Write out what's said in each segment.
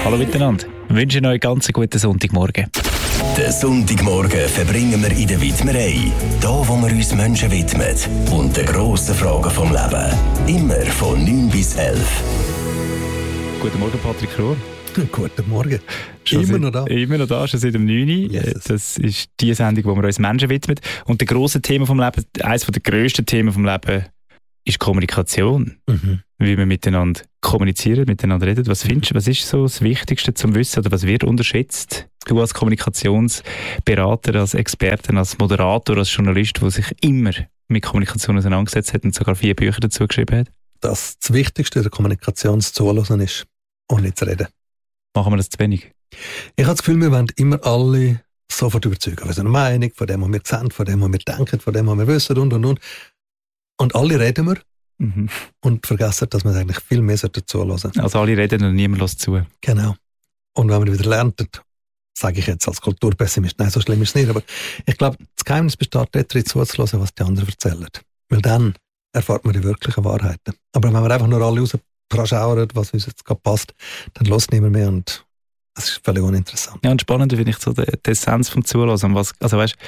Hallo miteinander. Ich wünsche euch einen ganz guten Sonntagmorgen. Den Sonntagmorgen verbringen wir in der Widmerei. Da, wo wir uns Menschen widmen und den grossen Fragen vom Leben. Immer von 9 bis 11. Guten Morgen, Patrick Rohr. Guten Morgen. Immer noch da, schon seit dem 9. Yes. Das ist die Sendung, wo wir uns Menschen widmen. Und das grosse Thema vom Leben, eines der grössten Themen vom Leben, ist Kommunikation. Wie wir miteinander kommunizieren, miteinander reden. Was findest du, was ist so das Wichtigste zum Wissen oder was wird unterschätzt? Du als Kommunikationsberater, als Experte, als Moderator, als Journalist, der sich immer mit Kommunikation auseinandergesetzt hat und sogar 4 Bücher dazu geschrieben hat? Dass das Wichtigste der Kommunikation das Zuhören ist und nicht zu reden. Machen wir das zu wenig? Ich habe das Gefühl, wir wollen immer alle sofort überzeugen. Wir sind eine Meinung von dem, was wir sehen, von dem, was wir denken, von dem, was wir wissen und. Und alle reden wir und vergessen, dass wir eigentlich viel mehr dazu hören. Also alle reden und niemand hört zu. Genau. Und wenn man wieder lernt, sage ich jetzt als Kulturpessimist, nein, so schlimm ist es nicht, aber ich glaube, das Geheimnis besteht darin, zuzuhören, was die anderen erzählen. Weil dann erfahrt man die wirklichen Wahrheiten. Aber wenn wir einfach nur alle rausschauern, was uns jetzt gerade passt, dann hört niemand mehr und das ist völlig uninteressant. Ja, und spannend finde ich so die Essenz vom Zuhören. Also weißt,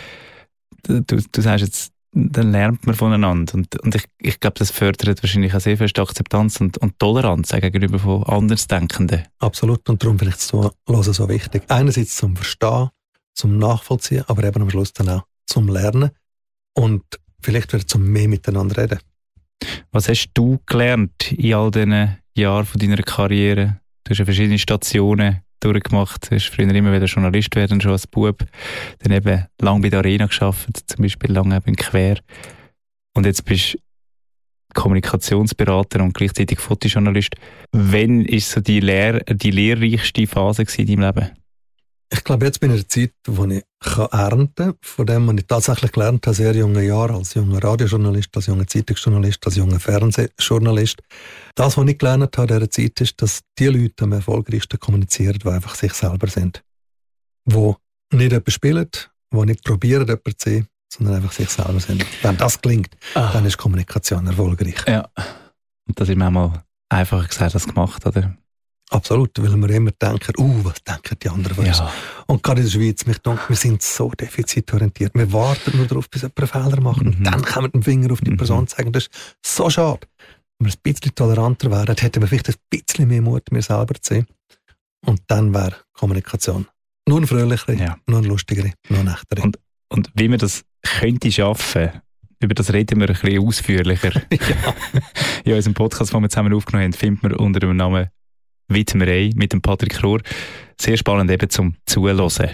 du sagst jetzt, dann lernt man voneinander. Und ich glaube, das fördert wahrscheinlich auch sehr viel Akzeptanz und Toleranz gegenüber von Andersdenkenden. Absolut. Und darum finde ich das Zuhören so wichtig. Einerseits zum Verstehen, zum Nachvollziehen, aber eben am Schluss dann auch zum Lernen und vielleicht wieder zum mehr miteinander reden. Was hast du gelernt in all diesen Jahren von deiner Karriere? Du hast ja verschiedene Stationen durchgemacht. Du hast früher immer wieder Journalist werden, schon als Bub. Dann eben lange bei der Arena gearbeitet, zum Beispiel lange eben in Quer. Und jetzt bist du Kommunikationsberater und gleichzeitig Fotojournalist. Wann war so die lehrreichste Phase in deinem Leben? Ich glaube, jetzt bin ich in der Zeit, wo ich ernten kann, von dem, was ich tatsächlich gelernt habe, sehr jungen Jahren, als junger Radiojournalist, als junger Zeitungsjournalist, als junger Fernsehjournalist. Das, was ich gelernt habe in dieser Zeit, ist, dass die Leute am erfolgreichsten kommunizieren, die einfach sich selber sind. Die nicht etwas spielen, die nicht probieren, jemanden zu sein, sondern einfach sich selber sind. Wenn das gelingt, dann ist Kommunikation erfolgreich. Ja, und das ist manchmal einfacher gesagt als gemacht, oder? Absolut, weil wir immer denken, was denken die anderen von uns? Ja. Und gerade in der Schweiz, wir sind so defizitorientiert. Wir warten nur darauf, bis jemand einen Fehler macht. Und dann können wir den Finger auf die Person zeigen. Das ist so schade. Wenn wir ein bisschen toleranter wären, hätten wir vielleicht ein bisschen mehr Mut, mir selber zu sein. Und dann wäre Kommunikation nur eine fröhlichere, nur eine lustigere, nur eine echtere. Und wie man das könnte schaffen, über das reden wir ein bisschen ausführlicher. Ja. In unserem Podcast, den wir zusammen aufgenommen haben, findet man unter dem Namen Widmerei mit dem Patrick Rohr. Sehr spannend eben zum Zuhören.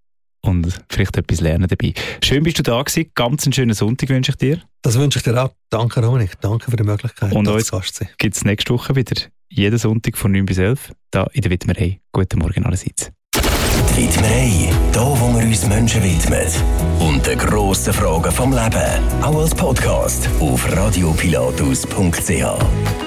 Und vielleicht etwas lernen dabei. Schön bist du da gewesen. Ganz einen schönen Sonntag wünsche ich dir. Das wünsche ich dir auch. Danke, Dominik. Danke für die Möglichkeit, und uns gibt es nächste Woche wieder. Jeden Sonntag von 9 bis 11. Da in der Widmerei. Guten Morgen allerseits. Die Widmerei. Da, wo wir uns Menschen widmen. Und den grossen Fragen vom Leben. Auch als Podcast auf radiopilatus.ch.